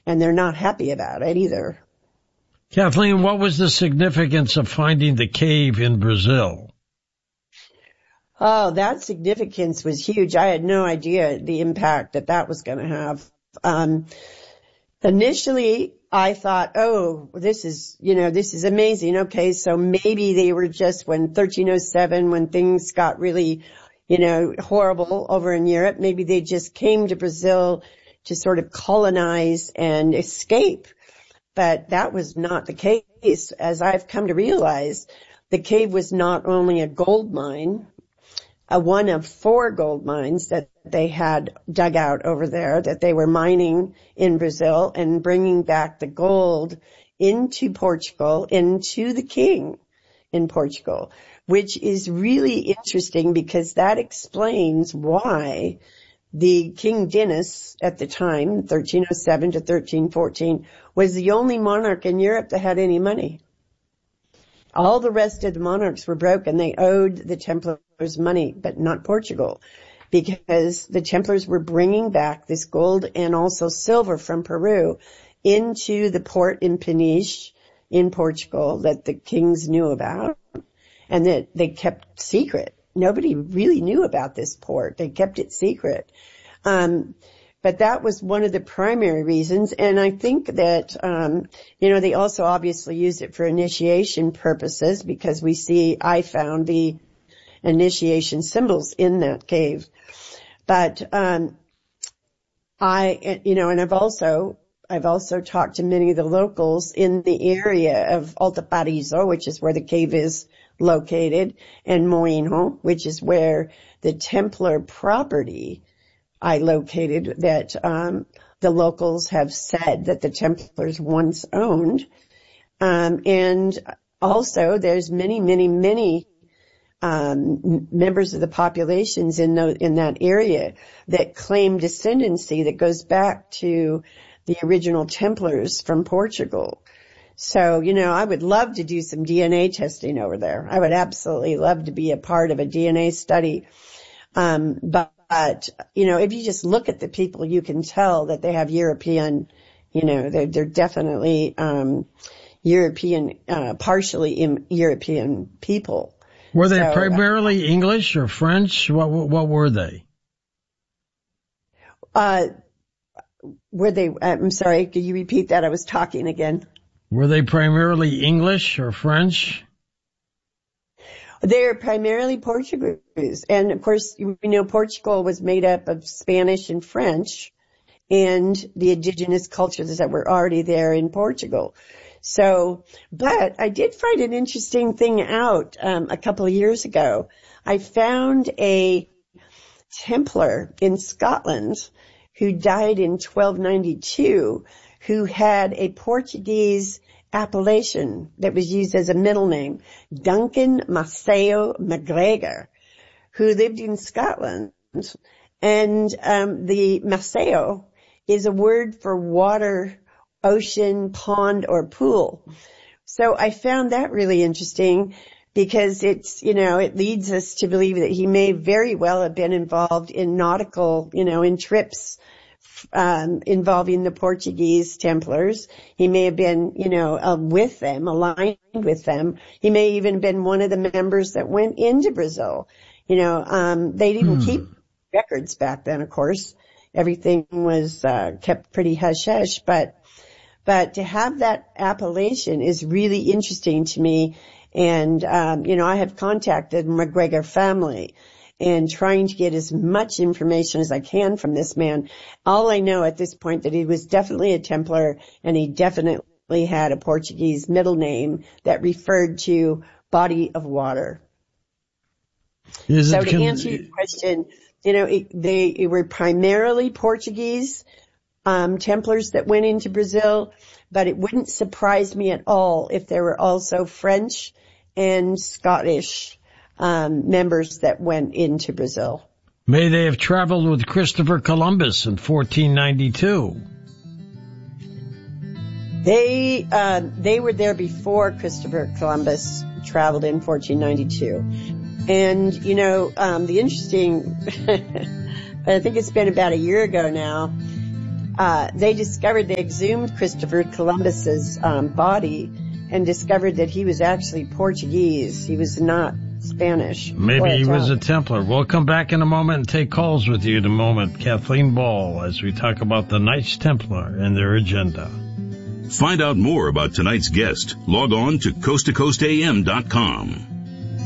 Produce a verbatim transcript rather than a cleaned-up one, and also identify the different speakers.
Speaker 1: and they're not happy about it either.
Speaker 2: Kathleen, what was the significance of finding the cave in Brazil?
Speaker 1: Oh, that significance was huge. I had no idea the impact that that was going to have. Um, initially, I thought, oh, this is, you know, this is amazing. Okay, so maybe they were just when thirteen oh seven, when things got really, you know, horrible over in Europe, maybe they just came to Brazil to sort of colonize and escape. But that was not the case. As I've come to realize, the cave was not only a gold mine, a one of four gold mines that they had dug out over there, that they were mining in Brazil and bringing back the gold into Portugal, into the king in Portugal, which is really interesting because that explains why the King Dinis at the time, thirteen oh seven to thirteen fourteen, was the only monarch in Europe that had any money. All the rest of the monarchs were broke and they owed the Templars money, but not Portugal, because the Templars were bringing back this gold and also silver from Peru into the port in Peniche in Portugal that the kings knew about and that they kept secret. Nobody really knew about this port. They kept it secret. Um, but that was one of the primary reasons. And I think that, um, you know, they also obviously used it for initiation purposes because we see, I found the initiation symbols in that cave. But, um, I, you know, and I've also, I've also talked to many of the locals in the area of Alto Paraíso, which is where the cave is located, and Moinho, which is where the Templar property I located that um the locals have said that the Templars once owned. Um and also there's many, many, many um members of the populations in the, in that area that claim descendancy that goes back to the original Templars from Portugal. So, you know, I would love to do some D N A testing over there. I would absolutely love to be a part of a D N A study. Um, but, but, you know, if you just look at the people, you can tell that they have European, you know, they're, they're definitely, um, European, uh, partially in European people.
Speaker 2: Were they
Speaker 1: so,
Speaker 2: primarily English or French? What, what were they?
Speaker 1: Uh, were they, I'm sorry, could you repeat that? I was talking again.
Speaker 2: Were they primarily English or French?
Speaker 1: They're primarily Portuguese. And of course, you know, Portugal was made up of Spanish and French and the indigenous cultures that were already there in Portugal. So, but I did find an interesting thing out, um, a couple of years ago. I found a Templar in Scotland who died in twelve ninety-two, who had a Portuguese appellation that was used as a middle name, Duncan Maceo MacGregor, who lived in Scotland. And um the Maceo is a word for water, ocean, pond, or pool. So I found that really interesting because it's, you know, it leads us to believe that he may very well have been involved in nautical, you know, in trips Um, involving the Portuguese Templars. He may have been, you know, uh, with them, aligned with them. He may even have been one of the members that went into Brazil. You know, um, they didn't hmm. keep records back then, of course. Everything was, uh, kept pretty hush-hush, but, but to have that appellation is really interesting to me. And, um, you know, I have contacted MacGregor family and trying to get as much information as I can from this man. All I know at this point that he was definitely a Templar and he definitely had a Portuguese middle name that referred to body of water.
Speaker 2: Is
Speaker 1: so
Speaker 2: it
Speaker 1: to
Speaker 2: con-
Speaker 1: answer your question, you know, it, they it were primarily Portuguese um, Templars that went into Brazil, but it wouldn't surprise me at all if there were also French and Scottish Um, members that went into Brazil.
Speaker 2: May they have traveled with Christopher Columbus in fourteen ninety-two.
Speaker 1: They, uh, they were there before Christopher Columbus traveled in fourteen ninety-two. And, you know, um, the interesting, I think it's been about a year ago now, uh, they discovered, they exhumed Christopher Columbus's um, body and discovered that he was actually Portuguese. He was not Spanish.
Speaker 2: Maybe he was a Templar. We'll come back in a moment and take calls with you in a moment, Kathleen Ball, as we talk about the Knights Templar and their agenda.
Speaker 3: Find out more about tonight's guest. Log on to coast to coast a m dot com.